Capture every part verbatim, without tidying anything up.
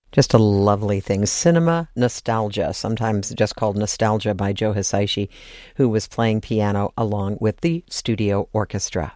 Just a lovely thing. Cinema Nostalgia, sometimes just called Nostalgia, by Joe Hisaishi, who was playing piano along with the studio orchestra.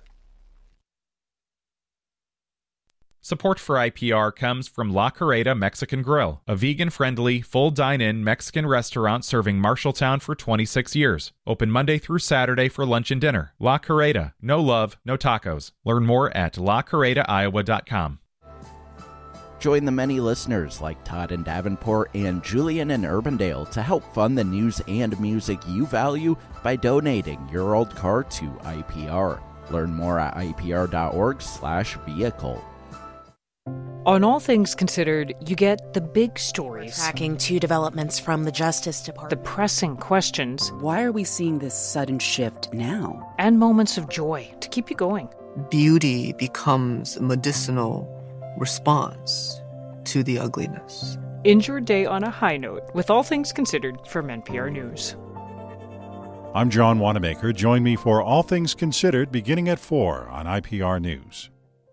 Support for I P R comes from La Carreta Mexican Grill, a vegan-friendly, full dine-in Mexican restaurant serving Marshalltown for twenty-six years. Open Monday through Saturday for lunch and dinner. La Carreta. No love, no tacos. Learn more at la carreta iowa dot com. Join the many listeners like Todd in Davenport and Julian in Urbandale to help fund the news and music you value by donating your old car to I P R. Learn more at I P R dot org slash vehicle. On All Things Considered, you get the big stories. Tracking two developments from the Justice Department. The pressing questions. Why are we seeing this sudden shift now? And moments of joy to keep you going. Beauty becomes a medicinal response to the ugliness. End your day on a high note with All Things Considered from N P R News. I'm John Wanamaker. Join me for All Things Considered beginning at four on I P R News.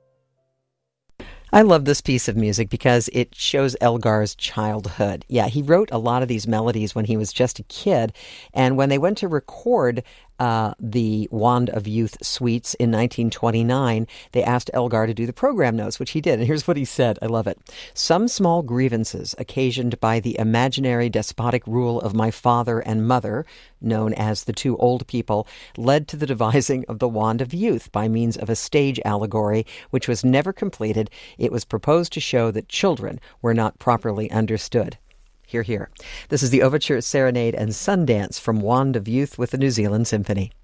I love this piece of music because it shows Elgar's childhood. Yeah, he wrote a lot of these melodies when he was just a kid, and when they went to record uh, the Wand of Youth suites in nineteen twenty-nine, they asked Elgar to do the program notes, which he did, and here's what he said. I love it. Some small grievances occasioned by the imaginary despotic rule of my father and mother, known as the two old people, led to the devising of the Wand of Youth by means of a stage allegory, which was never completed. It was proposed to show that children were not properly understood. Hear, hear. This is the Overture, Serenade, and Sundance from Wand of Youth with the New Zealand Symphony.